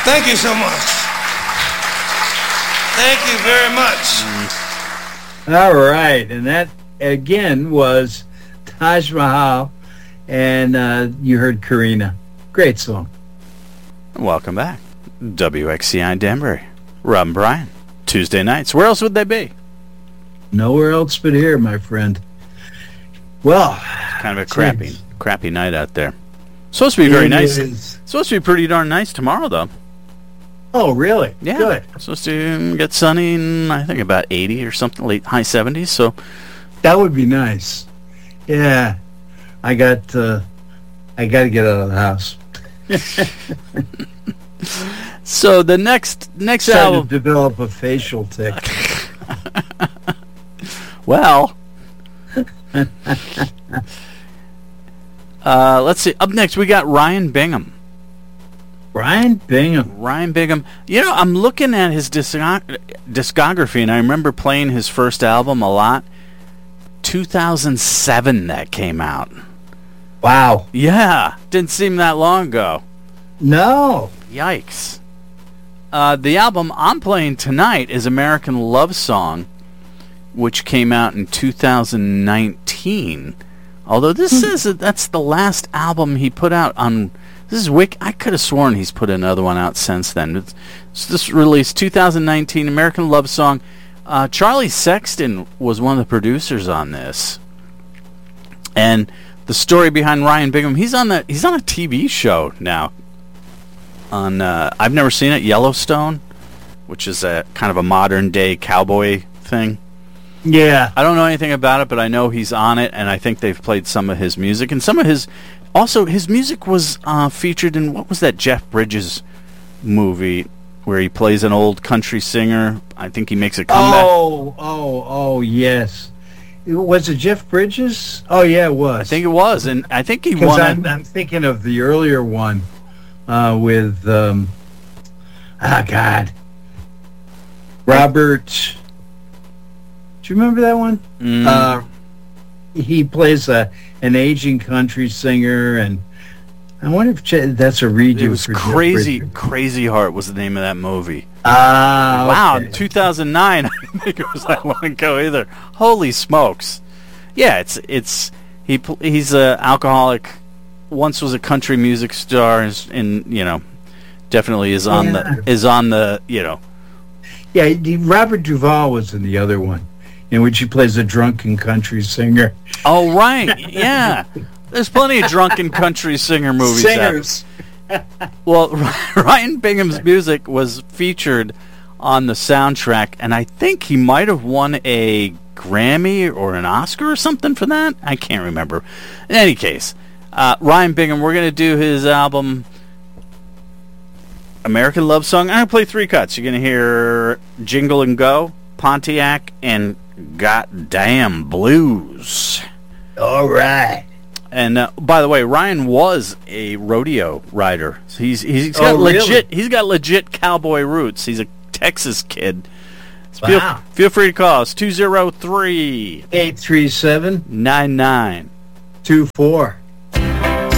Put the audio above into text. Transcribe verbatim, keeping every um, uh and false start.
Thank you so much. Thank you very much. All right, and that again was Taj Mahal, and uh, you heard Karina. Great song. Welcome back. W X C I Danbury. Rob and Brian. Tuesday nights. Where else would they be? Nowhere else but here, my friend. Well, it's kind of a crappy, geez. crappy night out there. Supposed to be very it nice. Is. Supposed to be pretty darn nice tomorrow, though. Oh, really? Yeah. Good. Supposed to get sunny in, I think, about eighty or something, late high seventies. So that would be nice. Yeah, I got. Uh, I got to get out of the house. So the next next Starting album to develop a facial tic. Well, uh, let's see. Up next, we got Ryan Bingham. Ryan Bingham. Ryan Bingham. You know, I'm looking at his discog- discography, and I remember playing his first album a lot. two thousand seven that came out. Wow. Yeah. Didn't seem that long ago. No. Yikes. Uh, the album I'm playing tonight is American Love Song, which came out in two thousand nineteen. Although this says that that's the last album he put out on... This is Wick. I could have sworn he's put another one out since then. It's, it's this released two thousand nineteen, American Love Song. Uh, Charlie Sexton was one of the producers on this. And the story behind Ryan Bingham, he's on the he's on a T V show now. On uh, I've never seen it, Yellowstone, which is a kind of a modern day cowboy thing. Yeah. I don't know anything about it, but I know he's on it, and I think they've played some of his music. And some of his... Also, his music was uh, featured in... What was that Jeff Bridges movie where he plays an old country singer? I think he makes a comeback. Oh, oh, oh, yes. Was it Jeff Bridges? Oh, yeah, it was. I think it was, and I think he Because won... I'm, I'm thinking of the earlier one uh, with... Um, ah, God. Robert... Do you remember that one? Mm. Uh, he plays a an aging country singer, and I wonder if Ch- that's a redo. It was for Crazy Crazy Heart was the name of that movie. Ah, wow, okay. two thousand nine. I didn't think it was that long ago either. Holy smokes! Yeah, it's it's he he's a alcoholic. Once was a country music star, and, and you know, definitely is on yeah. the is on the you know. Yeah, he, Robert Duvall was in the other one, in which he plays a drunken country singer. Oh, right. Yeah. There's plenty of drunken country singer movies. Singers. Well, Ryan Bingham's music was featured on the soundtrack, and I think he might have won a Grammy or an Oscar or something for that. I can't remember. In any case, uh, Ryan Bingham, we're going to do his album, American Love Song. I'm going to play three cuts. You're going to hear Jingle and Go, Pontiac, and Goddamn Blues. All right. And uh, by the way, Ryan was a rodeo rider. So he's he's got Oh, legit really? he's got legit cowboy roots. He's a Texas kid. So Wow. feel, feel free to call us two zero three eight three seven nine nine two four